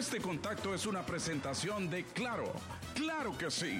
Este contacto es una presentación de Claro. ¡Claro que sí!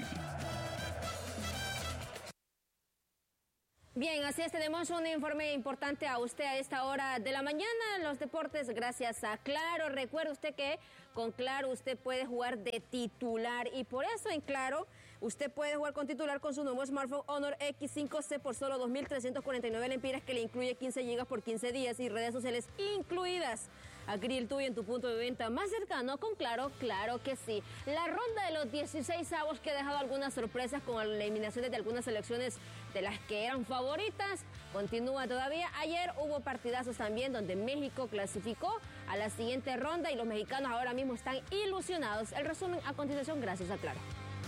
Bien, así es, tenemos un informe importante a usted a esta hora de la mañana en los deportes gracias a Claro. Recuerde usted que con Claro usted puede jugar de titular y por eso en Claro usted puede jugar con titular con su nuevo smartphone Honor X5C por solo 2.349 lempiras que le incluye 15 GB por 15 días y redes sociales incluidas. Adquirí el tuyo en tu punto de venta más cercano con Claro, claro que sí. La ronda de los 16avos que ha dejado algunas sorpresas con eliminaciones de algunas selecciones de las que eran favoritas continúa todavía. Ayer hubo partidazos también donde México clasificó a la siguiente ronda y los mexicanos ahora mismo están ilusionados. El resumen a continuación gracias a Claro.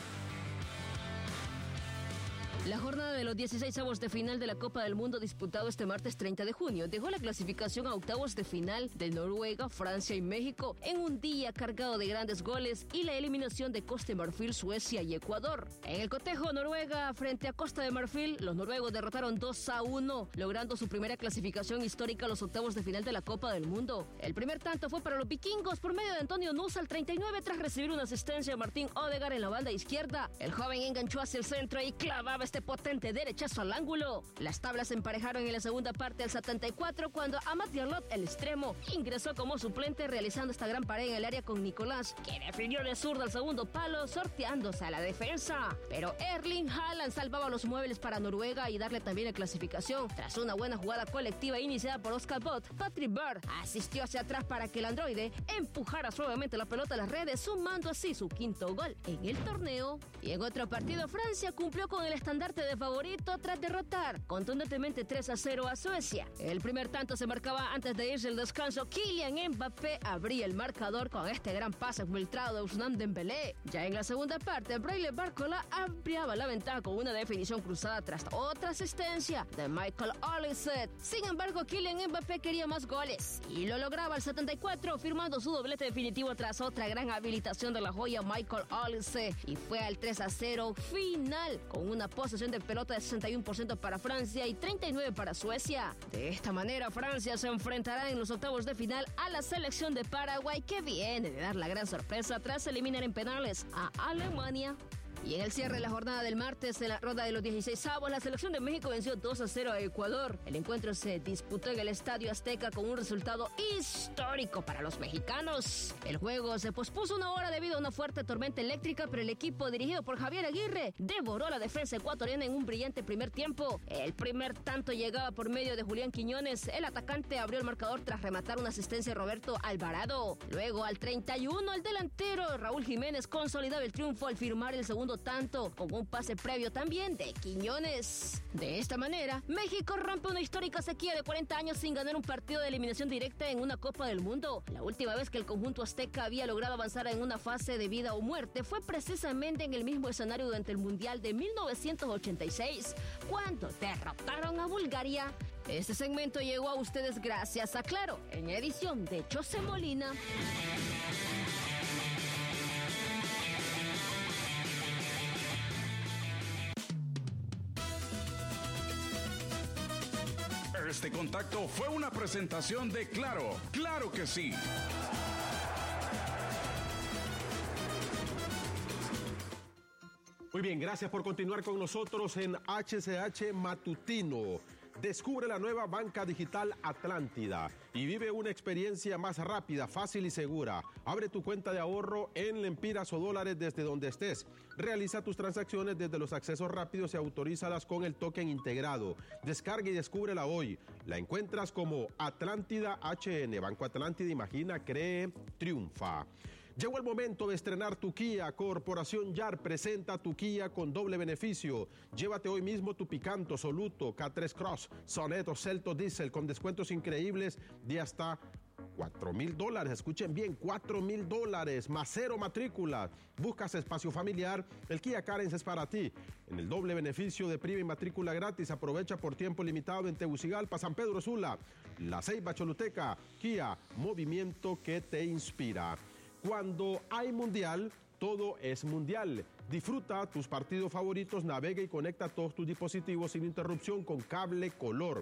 La jornada de los 16avos de final de la Copa del Mundo disputado este martes 30 de junio dejó la clasificación a octavos de final de Noruega, Francia y México en un día cargado de grandes goles y la eliminación de Costa de Marfil, Suecia y Ecuador. En el cotejo Noruega frente a Costa de Marfil, los noruegos derrotaron 2-1, logrando su primera clasificación histórica a los octavos de final de la Copa del Mundo. El primer tanto fue para los vikingos por medio de Antonio Nusa al 39 tras recibir una asistencia de Martín Odegaard en la banda izquierda. El joven enganchó hacia el centro y clavaba este potente derechazo al ángulo. Las tablas se emparejaron en la segunda parte al 74 cuando Amat Diallo, el extremo, ingresó como suplente realizando esta gran pared en el área con Nicolás, que definió de zurda al segundo palo sorteándose a la defensa. Pero Erling Haaland salvaba los muebles para Noruega y darle también la clasificación. Tras una buena jugada colectiva iniciada por Oscar Bott, Patrick Bird asistió hacia atrás para que el androide empujara suavemente la pelota a las redes, sumando así su quinto gol en el torneo. Y en otro partido, Francia cumplió con el estandarte de favorito tras derrotar contundentemente 3-0 a Suecia. El primer tanto se marcaba antes de irse el descanso. Kylian Mbappé abría el marcador con este gran pase filtrado de Ousmane Dembélé. Ya en la segunda parte, Brailer Barcola ampliaba la ventaja con una definición cruzada tras otra asistencia de Michael Olise. Sin embargo, Kylian Mbappé quería más goles y lo lograba al 74, firmando su doblete definitivo tras otra gran habilitación de la joya Michael Olise, y fue al 3-0 final con una posesión de pelota de 61% para Francia y 39% para Suecia. De esta manera, Francia se enfrentará en los octavos de final a la selección de Paraguay, que viene de dar la gran sorpresa tras eliminar en penales a Alemania. Y en el cierre de la jornada del martes, en la ronda de los 16avos, la selección de México venció 2-0 a Ecuador. El encuentro se disputó en el Estadio Azteca con un resultado histórico para los mexicanos. El juego se pospuso una hora debido a una fuerte tormenta eléctrica, pero el equipo dirigido por Javier Aguirre devoró a la defensa ecuatoriana en un brillante primer tiempo. El primer tanto llegaba por medio de Julián Quiñones. El atacante abrió el marcador tras rematar una asistencia de Roberto Alvarado. Luego, al 31, el delantero Raúl Jiménez consolidaba el triunfo al firmar el segundo tanto con un pase previo también de Quiñones. De esta manera, México rompe una histórica sequía de 40 años sin ganar un partido de eliminación directa en una Copa del Mundo. La última vez que el conjunto azteca había logrado avanzar en una fase de vida o muerte fue precisamente en el mismo escenario durante el Mundial de 1986, cuando derrotaron a Bulgaria. Este segmento llegó a ustedes gracias a Claro, en edición de José Molina. Este contacto fue una presentación de Claro. ¡Claro que sí! Muy bien, gracias por continuar con nosotros en HCH Matutino. Descubre la nueva banca digital Atlántida y vive una experiencia más rápida, fácil y segura. Abre tu cuenta de ahorro en lempiras o dólares desde donde estés. Realiza tus transacciones desde los accesos rápidos y autorízalas con el token integrado. Descarga y descúbrela hoy. La encuentras como Atlántida HN. Banco Atlántida, imagina, cree, triunfa. Llegó el momento de estrenar tu Kia. Corporación YAR presenta tu Kia con doble beneficio. Llévate hoy mismo tu Picanto, Soluto, K3 Cross, Soneto, Celto Diesel con descuentos increíbles de hasta $4,000. Escuchen bien, $4,000 más 0 matrícula. ¿Buscas espacio familiar? El Kia Carens es para ti. En el doble beneficio de prima y matrícula gratis, aprovecha por tiempo limitado en Tegucigalpa, San Pedro Sula, La Ceiba, Choluteca. Kia, movimiento que te inspira. Cuando hay mundial, todo es mundial. Disfruta tus partidos favoritos, navega y conecta todos tus dispositivos sin interrupción con cable color.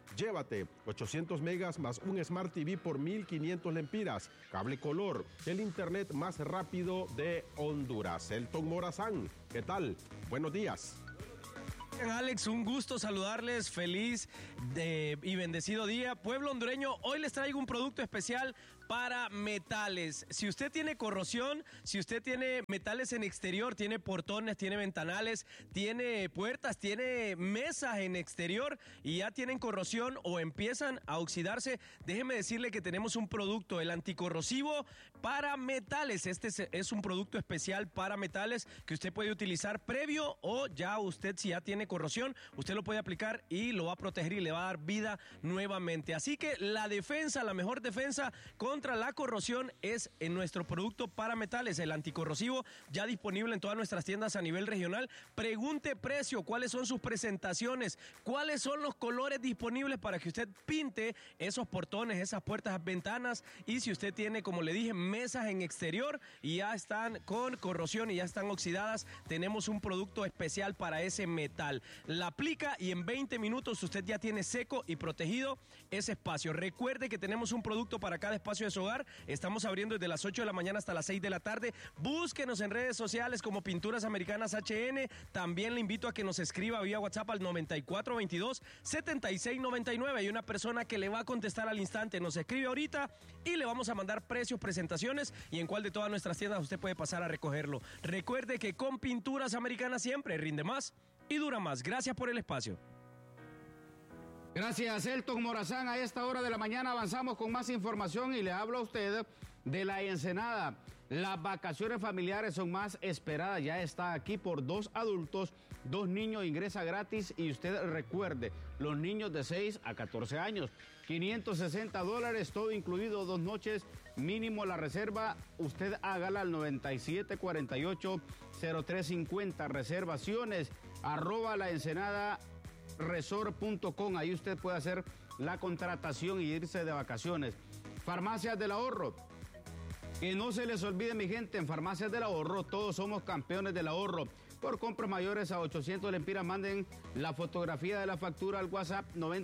Llévate 800 megas más un Smart TV por 1.500 lempiras. Cable color, el internet más rápido de Honduras. Elton Morazán, ¿qué tal? Buenos días. Alex, un gusto saludarles, feliz y bendecido día. Pueblo hondureño, hoy les traigo un producto especial para metales. Si usted tiene corrosión, si usted tiene metales en exterior, tiene portones, tiene ventanales, tiene puertas, tiene mesas en exterior y ya tienen corrosión o empiezan a oxidarse, déjeme decirle que tenemos un producto, el anticorrosivo para metales. Este es un producto especial para metales que usted puede utilizar previo o ya usted, si ya tiene corrosión, usted lo puede aplicar y lo va a proteger y le va a dar vida nuevamente. Así que la defensa, la mejor defensa contra la corrosión es en nuestro producto para metales, el anticorrosivo, ya disponible en todas nuestras tiendas a nivel regional. Pregunte precio, cuáles son sus presentaciones, cuáles son los colores disponibles para que usted pinte esos portones, esas puertas, ventanas, y si usted tiene, como le dije, mesas en exterior y ya están con corrosión y ya están oxidadas, tenemos un producto especial para ese metal. La aplica y en 20 minutos usted ya tiene seco y protegido ese espacio. Recuerde que tenemos un producto para cada espacio de su hogar. Estamos abriendo desde las 8 de la mañana hasta las 6 de la tarde. Búsquenos en redes sociales como Pinturas Americanas HN. También le invito a que nos escriba vía WhatsApp al 9422-7699. Hay una persona que le va a contestar al instante. Nos escribe ahorita y le vamos a mandar precios, presentaciones y en cuál de todas nuestras tiendas usted puede pasar a recogerlo. Recuerde que con Pinturas Americanas siempre rinde más y dura más. Gracias por el espacio. Gracias, Elton Morazán. A esta hora de la mañana avanzamos con más información y le hablo a usted de la Ensenada. Las vacaciones familiares son más esperadas. Ya está aquí por 2 adultos, 2 niños, ingresa gratis y usted recuerde, los niños de 6 a 14 años. $560, todo incluido, 2 noches, mínimo la reserva. Usted hágala al 9748-0350. Reservaciones, @laensenadaresort.com. Ahí usted puede hacer la contratación y irse de vacaciones. Farmacias del Ahorro. Que no se les olvide, mi gente, en Farmacias del Ahorro todos somos campeones del ahorro. Por compras mayores a 800 lempiras, manden la fotografía de la factura al WhatsApp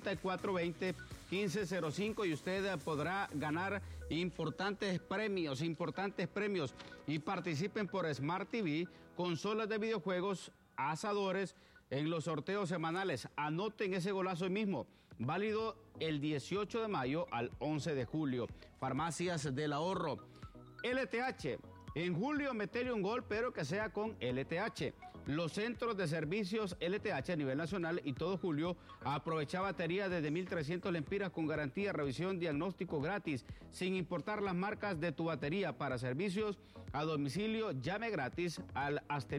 9420-1505 y usted podrá ganar importantes premios. Y participen por Smart TV, consolas de videojuegos, asadores, en los sorteos semanales. Anoten ese golazo hoy mismo, válido el 18 de mayo al 11 de julio. Farmacias del Ahorro. LTH, en julio metele un gol, pero que sea con LTH. Los centros de servicios LTH a nivel nacional y todo julio aprovecha batería desde 1.300 lempiras con garantía, revisión, diagnóstico gratis, sin importar las marcas de tu batería. Para servicios a domicilio, llame gratis al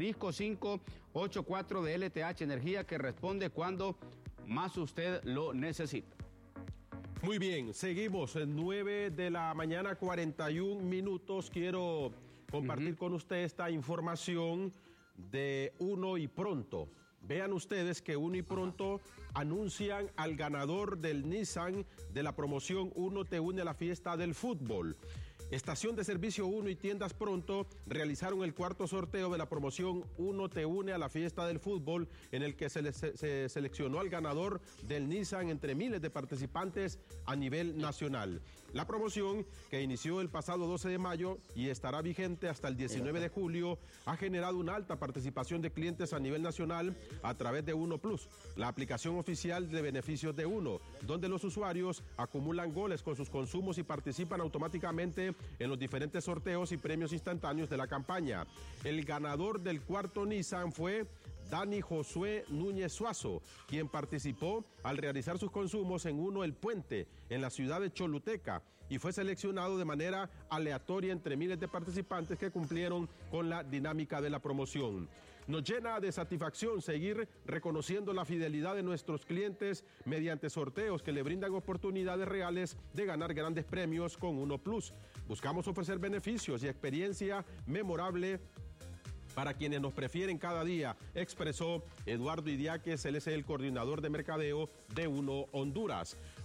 *584 de LTH Energía, que responde cuando más usted lo necesita. Muy bien, seguimos en 9 de la mañana, 41 minutos. Quiero compartir con usted esta información de Uno y Pronto. Vean ustedes que Uno y Pronto anuncian al ganador del Nissan de la promoción Uno te une a la fiesta del fútbol. Estación de Servicio Uno y Tiendas Pronto realizaron el cuarto sorteo de la promoción Uno te une a la fiesta del fútbol, en el que se seleccionó al ganador del Nissan entre miles de participantes a nivel nacional. La promoción, que inició el pasado 12 de mayo y estará vigente hasta el 19 de julio, ha generado una alta participación de clientes a nivel nacional a través de Uno Plus, la aplicación oficial de beneficios de Uno, donde los usuarios acumulan goles con sus consumos y participan automáticamente en los diferentes sorteos y premios instantáneos de la campaña. El ganador del cuarto Nissan fue Dani Josué Núñez Suazo, quien participó al realizar sus consumos en Uno El Puente, en la ciudad de Choluteca, y fue seleccionado de manera aleatoria entre miles de participantes que cumplieron con la dinámica de la promoción. Nos llena de satisfacción seguir reconociendo la fidelidad de nuestros clientes mediante sorteos que le brindan oportunidades reales de ganar grandes premios con Uno Plus. Buscamos ofrecer beneficios y experiencia memorable para quienes nos prefieren cada día, expresó Eduardo Idiáquez, él es el coordinador de mercadeo de Uno Honduras.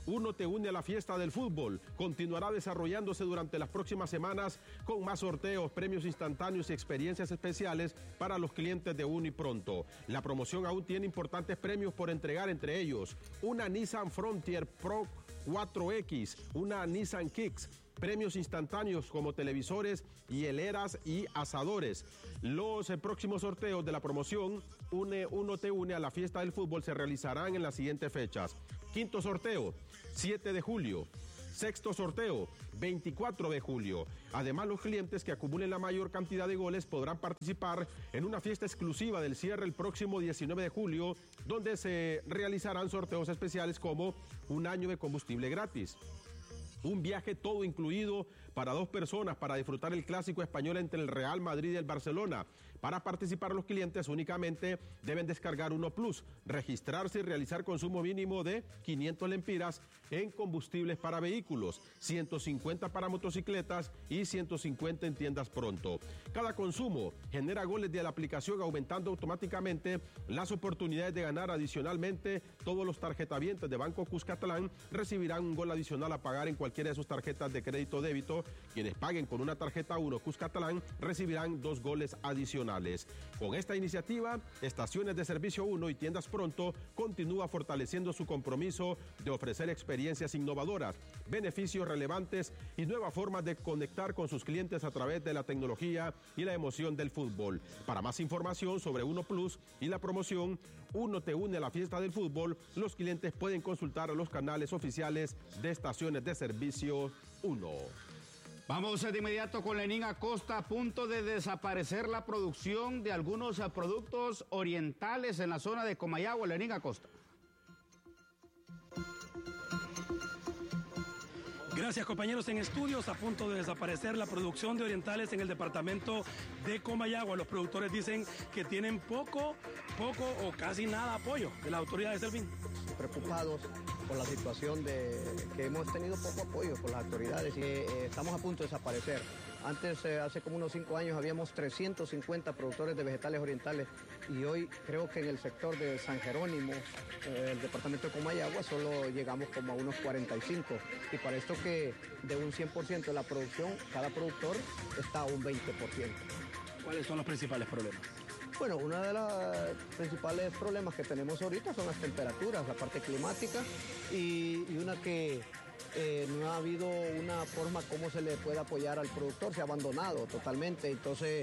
Uno te une a la fiesta del fútbol. Continuará desarrollándose durante las próximas semanas con más sorteos, premios instantáneos y experiencias especiales para los clientes de Unipronto. La promoción aún tiene importantes premios por entregar, entre ellos una Nissan Frontier Pro 4X, una Nissan Kicks, premios instantáneos como televisores, hieleras y asadores. Los próximos sorteos de la promoción Uno te une a la fiesta del fútbol se realizarán en las siguientes fechas. Quinto sorteo, 7 de julio. Sexto sorteo, 24 de julio. Además, los clientes que acumulen la mayor cantidad de goles podrán participar en una fiesta exclusiva del cierre el próximo 19 de julio, donde se realizarán sorteos especiales como un año de combustible gratis, un viaje todo incluido para 2 personas para disfrutar el clásico español entre el Real Madrid y el Barcelona. Para participar, los clientes únicamente deben descargar Uno Plus, registrarse y realizar consumo mínimo de 500 lempiras en combustibles para vehículos, 150 para motocicletas y 150 en tiendas Pronto. Cada consumo genera goles de la aplicación, aumentando automáticamente las oportunidades de ganar. Adicionalmente, todos los tarjetavientes de Banco Cuscatlán recibirán un gol adicional a pagar en cualquiera de sus tarjetas de crédito o débito. Quienes paguen con una tarjeta Uno Cuscatlán recibirán 2 goles adicionales. Con esta iniciativa, Estaciones de Servicio Uno y Tiendas Pronto continúa fortaleciendo su compromiso de ofrecer experiencias innovadoras, beneficios relevantes y nuevas formas de conectar con sus clientes a través de la tecnología y la emoción del fútbol. Para más información sobre Uno Plus y la promoción Uno te une a la fiesta del fútbol, los clientes pueden consultar los canales oficiales de Estaciones de Servicio Uno. Vamos de inmediato con Lenín Acosta, a punto de desaparecer la producción de algunos productos orientales en la zona de Comayagua. Lenín Acosta. Gracias, compañeros. En estudios, a punto de desaparecer la producción de orientales en el departamento de Comayagua. Los productores dicen que tienen poco o casi nada apoyo de las autoridades del fin. Preocupados por la situación de que hemos tenido poco apoyo por las autoridades y estamos a punto de desaparecer. Antes, hace como unos 5 años, habíamos 350 productores de vegetales orientales y hoy creo que en el sector de San Jerónimo, el departamento de Comayagua, solo llegamos como a unos 45. Y para esto que de un 100% de la producción, cada productor está a un 20%. ¿Cuáles son los principales problemas? Bueno, uno de los principales problemas que tenemos ahorita son las temperaturas, la parte climática y una que no ha habido una forma como se le puede apoyar al productor, se ha abandonado totalmente, entonces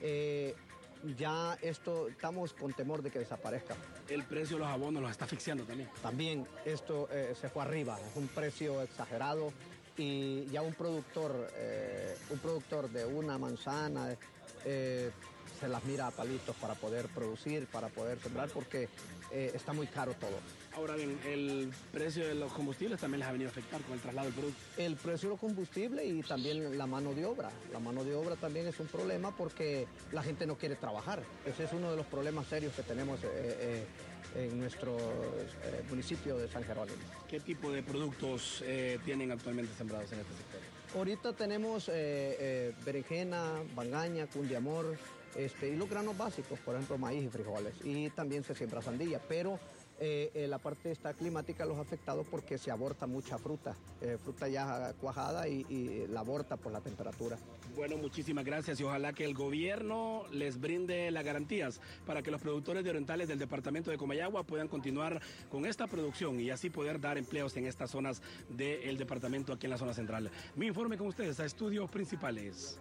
ya esto estamos con temor de que desaparezca. El precio de los abonos los está asfixiando también. También esto se fue arriba, es un precio exagerado y ya un productor de una manzana se las mira a palitos para poder producir, para poder sembrar, porque está muy caro todo. Ahora bien, el precio de los combustibles también les ha venido a afectar con el traslado del producto. El precio de los combustibles y también la mano de obra. La mano de obra también es un problema porque la gente no quiere trabajar. Ese es uno de los problemas serios que tenemos en nuestro municipio de San Jerónimo. ¿Qué tipo de productos tienen actualmente sembrados en este sector? Ahorita tenemos berenjena, bangaña, cundiamor, y los granos básicos, por ejemplo, maíz y frijoles. Y también se siembra sandía, pero la parte esta climática los ha afectado porque se aborta mucha fruta, fruta ya cuajada y la aborta por la temperatura. Bueno, muchísimas gracias y ojalá que el gobierno les brinde las garantías para que los productores de orientales del departamento de Comayagua puedan continuar con esta producción y así poder dar empleos en estas zonas del departamento aquí en la zona central. Mi informe con ustedes a Estudios Principales.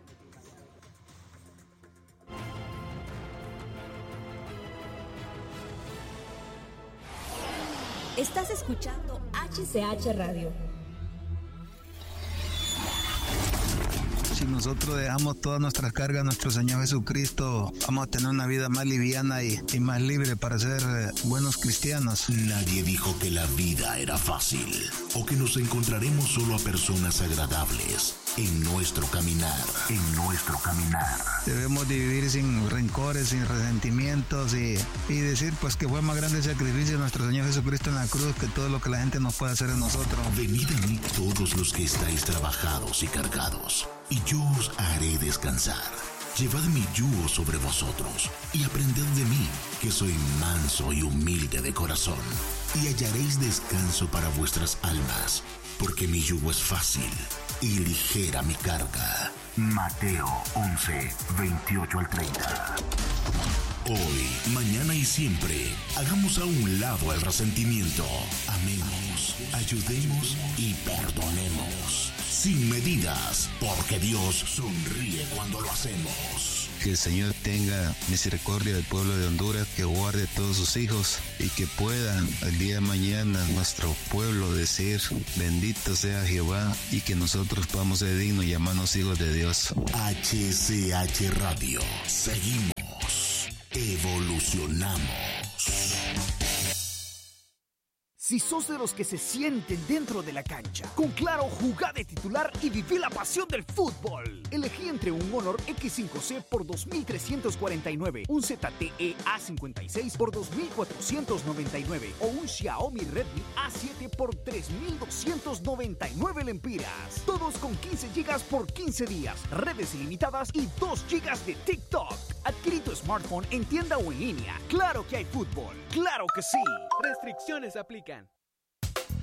Estás escuchando HCH Radio. Si nosotros dejamos todas nuestras cargas a nuestro Señor Jesucristo, vamos a tener una vida más liviana y más libre para ser buenos cristianos. Nadie dijo que la vida era fácil o que nos encontraremos solo a personas agradables en nuestro caminar. Debemos de vivir sin rencores, sin resentimientos y decir pues que fue más grande el sacrificio de nuestro Señor Jesucristo en la cruz que todo lo que la gente nos puede hacer en nosotros. Venid a mí todos los que estáis trabajados y cargados, y yo os haré descansar. Llevad mi yugo sobre vosotros y aprended de mí, que soy manso y humilde de corazón, y hallaréis descanso para vuestras almas, porque mi yugo es fácil y ligera mi carga. Mateo 11, 28 al 30. Hoy, mañana y siempre, hagamos a un lado el resentimiento. Amemos, ayudemos y perdonemos. Sin medidas, porque Dios sonríe cuando lo hacemos. Que el Señor tenga misericordia del pueblo de Honduras, que guarde a todos sus hijos y que puedan el día de mañana nuestro pueblo decir: bendito sea Jehová, y que nosotros podamos ser dignos y llamarnos hijos de Dios. HCH Radio. Seguimos. Evolucionamos. Si sos de los que se sienten dentro de la cancha, con Claro, jugá de titular y viví la pasión del fútbol. Elegí entre un Honor X5C por 2.349, un ZTE A56 por 2.499 o un Xiaomi Redmi A7 por 3.299 lempiras. Todos con 15 GB por 15 días, redes ilimitadas y 2 GB de TikTok. Adquirí tu smartphone en tienda o en línea. Claro que hay fútbol, claro que sí. Restricciones aplican.